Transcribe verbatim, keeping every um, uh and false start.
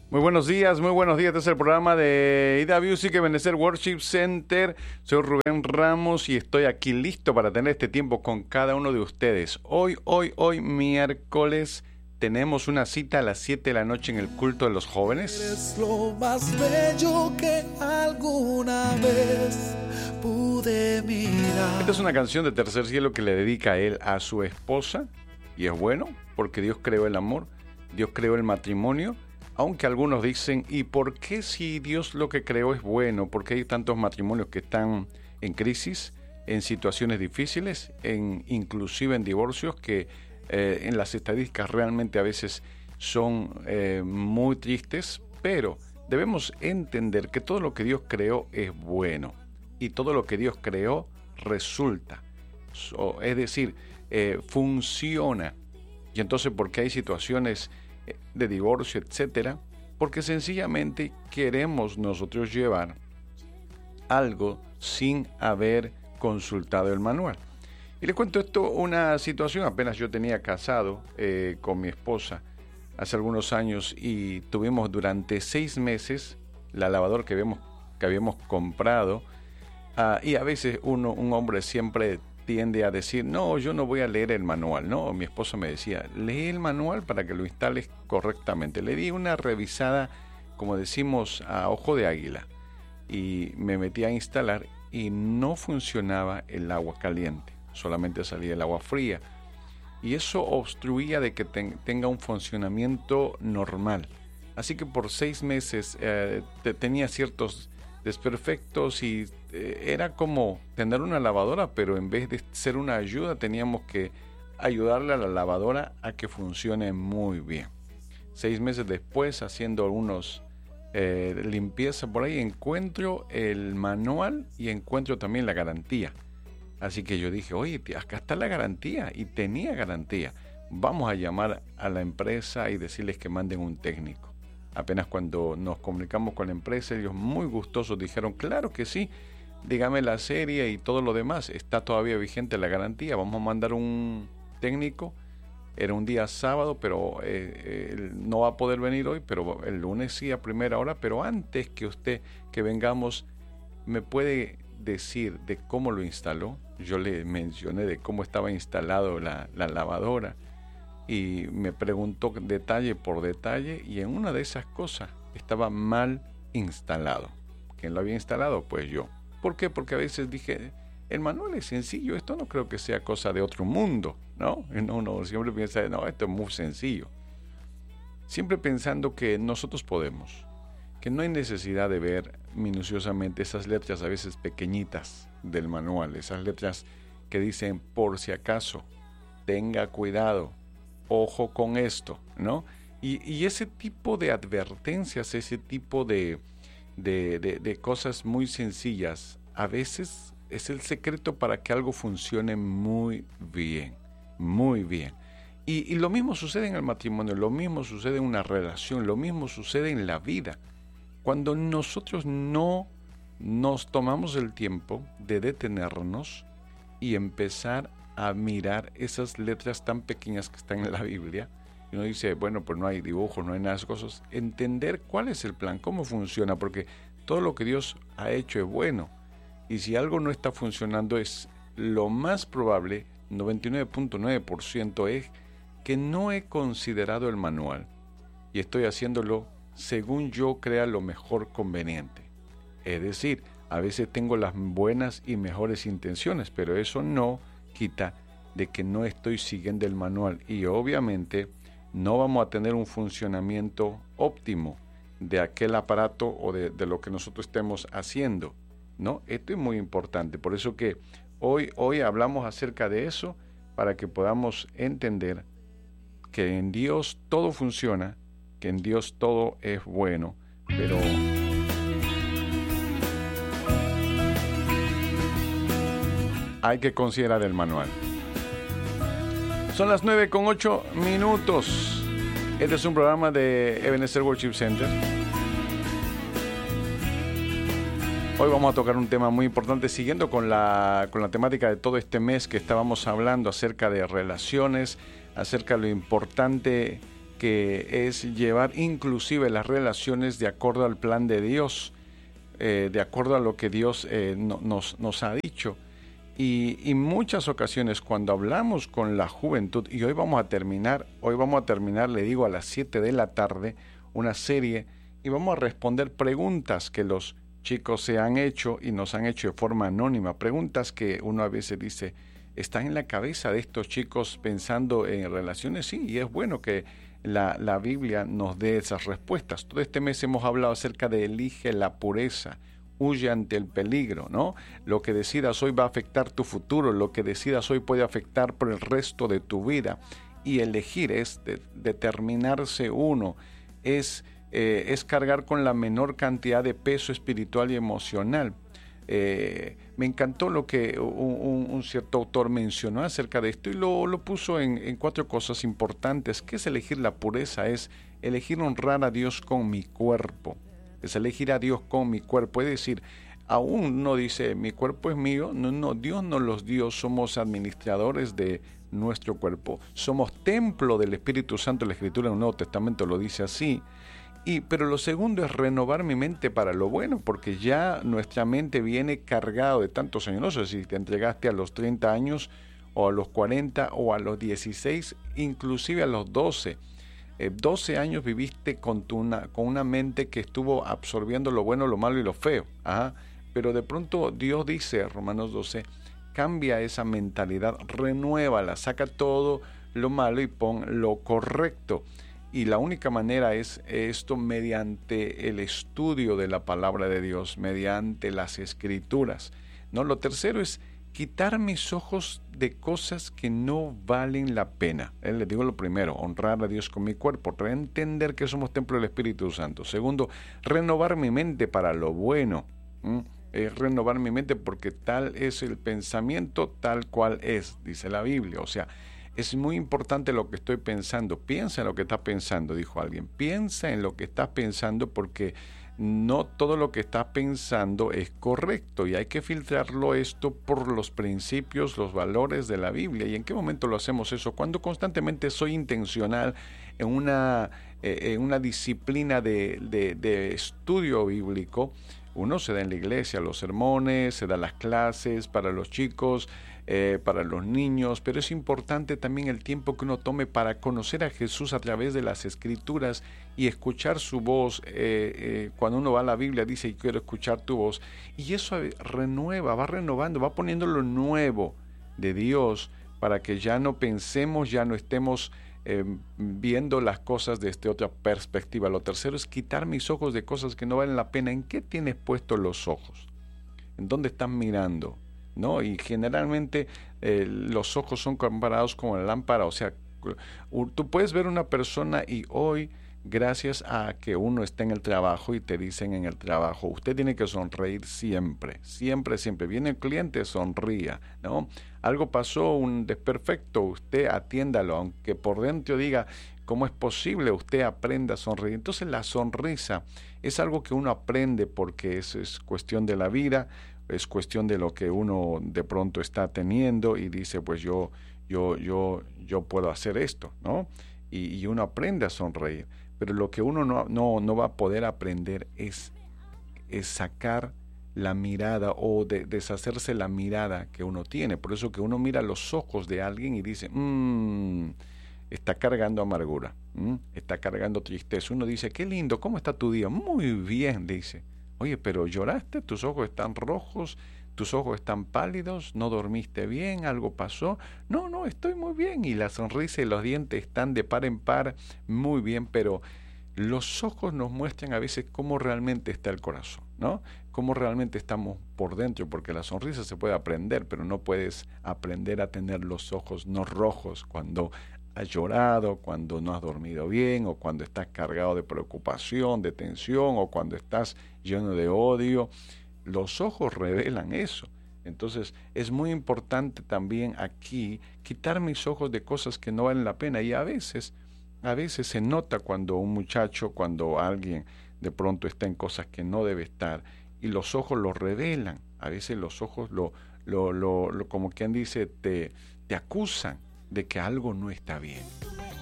Muy buenos días, muy buenos días. Este es el programa de Ida Music, Ebenezer Worship Center. Soy Rubén Ramos y estoy aquí listo para tener este tiempo con cada uno de ustedes. Hoy, hoy, hoy, miércoles, tenemos una cita a las siete de la noche en el culto de los jóvenes. Eres lo más bello que alguna vez pude mirar. Esta es una canción de Tercer Cielo que le dedica él a su esposa. Y es bueno, porque Dios creó el amor, Dios creó el matrimonio. Aunque algunos dicen, ¿y por qué si Dios lo que creó es bueno? ¿Por qué hay tantos matrimonios que están en crisis, en situaciones difíciles, en, inclusive en divorcios que eh, en las estadísticas realmente a veces son eh, muy tristes? Pero debemos entender que todo lo que Dios creó es bueno y todo lo que Dios creó resulta, so, es decir, eh, funciona. Y entonces, ¿por qué hay situaciones de divorcio, etcétera? Porque sencillamente queremos nosotros llevar algo sin haber consultado el manual. Y les cuento esto, una situación, apenas yo tenía casado eh, con mi esposa hace algunos años y tuvimos durante seis meses la lavadora que habíamos, que habíamos comprado uh, y a veces uno, un hombre siempre tiende a decir, no, yo no voy a leer el manual, ¿no? Mi esposa me decía, lee el manual para que lo instales correctamente. Le di una revisada, como decimos, a ojo de águila y me metí a instalar y no funcionaba el agua caliente, solamente salía el agua fría y eso obstruía de que ten, tenga un funcionamiento normal. Así que por seis meses eh, te, tenía ciertos desperfectos y eh, era como tener una lavadora, pero en vez de ser una ayuda teníamos que ayudarle a la lavadora a que funcione muy bien. Seis meses después, haciendo algunos eh, limpieza por ahí, encuentro el manual y encuentro también la garantía. Así que yo dije, oye, acá está la garantía, y tenía garantía. Vamos a llamar a la empresa y decirles que manden un técnico. Apenas cuando nos comunicamos con la empresa, ellos muy gustosos dijeron, claro que sí, dígame la serie y todo lo demás, está todavía vigente la garantía, vamos a mandar un técnico. Era un día sábado, pero eh, eh, no va a poder venir hoy, pero el lunes sí a primera hora, pero antes que usted, que vengamos, ¿me puede decir de cómo lo instaló? Yo le mencioné de cómo estaba instalado la, la lavadora. Y me preguntó detalle por detalle y en una de esas cosas estaba mal instalado. ¿Quién lo había instalado? Pues yo. ¿Por qué? Porque a veces dije, el manual es sencillo, esto no creo que sea cosa de otro mundo, ¿no? No, no, siempre piensa, no, esto es muy sencillo. Siempre pensando que nosotros podemos, que no hay necesidad de ver minuciosamente esas letras a veces pequeñitas del manual, esas letras que dicen por si acaso, tenga cuidado, ojo con esto, ¿no? Y, y ese tipo de advertencias, ese tipo de, de, de, de cosas muy sencillas, a veces es el secreto para que algo funcione muy bien, muy bien. Y, y lo mismo sucede en el matrimonio, lo mismo sucede en una relación, lo mismo sucede en la vida. Cuando nosotros no nos tomamos el tiempo de detenernos y empezar a mirar esas letras tan pequeñas que están en la Biblia, y uno dice, bueno, pues no hay dibujos, no hay nada de esas cosas, entender cuál es el plan, cómo funciona, porque todo lo que Dios ha hecho es bueno, y si algo no está funcionando es lo más probable, noventa y nueve punto nueve por ciento es que no he considerado el manual, y estoy haciéndolo según yo crea lo mejor conveniente. Es decir, a veces tengo las buenas y mejores intenciones, pero eso no quita de que no estoy siguiendo el manual y obviamente no vamos a tener un funcionamiento óptimo de aquel aparato o de, de lo que nosotros estemos haciendo, ¿no? Esto es muy importante, por eso que hoy, hoy hablamos acerca de eso para que podamos entender que en Dios todo funciona, que en Dios todo es bueno, pero hay que considerar el manual. Son las nueve con ocho minutos. Este es un programa de Ebenezer Worship Center. Hoy vamos a tocar un tema muy importante, siguiendo con la, con la temática de todo este mes que estábamos hablando acerca de relaciones, acerca de lo importante que es llevar inclusive las relaciones de acuerdo al plan de Dios, eh, de acuerdo a lo que Dios eh, no, nos, nos ha dicho. Y, y muchas ocasiones cuando hablamos con la juventud, y hoy vamos a terminar, hoy vamos a terminar, le digo, a las siete de la tarde, una serie, y vamos a responder preguntas que los chicos se han hecho y nos han hecho de forma anónima, preguntas que uno a veces dice, ¿están en la cabeza de estos chicos pensando en relaciones? Sí, y es bueno que la, la Biblia nos dé esas respuestas. Todo este mes hemos hablado acerca de elige la pureza, huye ante el peligro, ¿no? Lo que decidas hoy va a afectar tu futuro, lo que decidas hoy puede afectar por el resto de tu vida. Y elegir es de, determinarse uno, es, eh, es cargar con la menor cantidad de peso espiritual y emocional. Eh, me encantó lo que un, un cierto autor mencionó acerca de esto y lo, lo puso en, en cuatro cosas importantes. ¿Qué es elegir la pureza? Es elegir honrar a Dios con mi cuerpo. Es elegir a Dios con mi cuerpo. Es decir, aún no dice mi cuerpo es mío. No, no, Dios nos los dio. Somos administradores de nuestro cuerpo. Somos templo del Espíritu Santo. La Escritura en el Nuevo Testamento lo dice así. Y, pero lo segundo es renovar mi mente para lo bueno, porque ya nuestra mente viene cargada de tantos años. No sé si te entregaste a los treinta años, o a los cuarenta, o a los dieciséis, inclusive a los doce. Eh, doce años viviste con, tu una, con una mente que estuvo absorbiendo lo bueno, lo malo y lo feo. Ajá. Pero de pronto Dios dice, Romanos doce, cambia esa mentalidad, renuévala, saca todo lo malo y pon lo correcto. Y la única manera es esto mediante el estudio de la palabra de Dios, mediante las escrituras. No, lo tercero es quitar mis ojos de cosas que no valen la pena. Eh, les digo lo primero, honrar a Dios con mi cuerpo, entender que somos templo del Espíritu Santo. Segundo, renovar mi mente para lo bueno. ¿Mm? Es renovar mi mente porque tal es el pensamiento, tal cual es, dice la Biblia. O sea, es muy importante lo que estoy pensando. Piensa en lo que estás pensando, dijo alguien. Piensa en lo que estás pensando porque no todo lo que estás pensando es correcto y hay que filtrarlo esto por los principios, los valores de la Biblia. ¿Y en qué momento lo hacemos eso? Cuando constantemente soy intencional en una, eh, en una disciplina de, de, de estudio bíblico. Uno se da en la iglesia los sermones, se da las clases para los chicos, Eh, para los niños, pero es importante también el tiempo que uno tome para conocer a Jesús a través de las Escrituras y escuchar su voz. Eh, eh, cuando uno va a la Biblia dice, quiero escuchar tu voz, y eso renueva, va renovando, va poniendo lo nuevo de Dios para que ya no pensemos, ya no estemos eh, viendo las cosas desde otra perspectiva. Lo tercero es quitar mis ojos de cosas que no valen la pena. ¿En qué tienes puestos los ojos? ¿En dónde estás mirando? ¿No? Y generalmente eh, los ojos son comparados como la lámpara, o sea, tú puedes ver una persona y hoy, gracias a que uno está en el trabajo y te dicen en el trabajo, usted tiene que sonreír siempre, siempre, siempre. Viene el cliente, sonría, ¿no? Algo pasó, un desperfecto, usted atiéndalo, aunque por dentro diga, ¿cómo es posible? Usted aprenda a sonreír. Entonces la sonrisa es algo que uno aprende porque es, es cuestión de la vida, es cuestión de lo que uno de pronto está teniendo y dice, pues yo, yo, yo, yo puedo hacer esto, ¿no? Y, y uno aprende a sonreír. Pero lo que uno no, no, no va a poder aprender es, es sacar la mirada o de, deshacerse la mirada que uno tiene. Por eso que uno mira los ojos de alguien y dice, mmm, está cargando amargura, ¿m? Está cargando tristeza. Uno dice, qué lindo, ¿cómo está tu día? Muy bien, dice. Oye, pero lloraste, tus ojos están rojos, tus ojos están pálidos, no dormiste bien, algo pasó. No, no, estoy muy bien. Y la sonrisa y los dientes están de par en par, muy bien, pero los ojos nos muestran a veces cómo realmente está el corazón, ¿no? Cómo realmente estamos por dentro, porque la sonrisa se puede aprender, pero no puedes aprender a tener los ojos no rojos cuando has llorado, cuando no has dormido bien, o cuando estás cargado de preocupación, de tensión, o cuando estás lleno de odio. Los ojos revelan eso. Entonces es muy importante también aquí quitar mis ojos de cosas que no valen la pena. Y a veces, a veces se nota cuando un muchacho, cuando alguien de pronto está en cosas que no debe estar, y los ojos lo revelan. A veces los ojos lo, lo, lo, lo como quien dice, te, te acusan de que algo no está bien.